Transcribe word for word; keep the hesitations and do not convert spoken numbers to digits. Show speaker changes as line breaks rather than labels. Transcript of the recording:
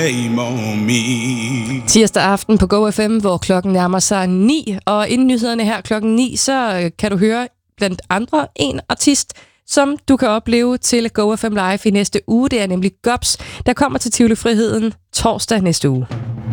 Tirsdag aften på Go F M, hvor klokken nærmer sig ni, og inden nyhederne her klokken ni, så kan du høre blandt andre en artist, som du kan opleve til Go F M Live i næste uge. Det er nemlig Gobs, der kommer til Tivoli Friheden torsdag næste uge.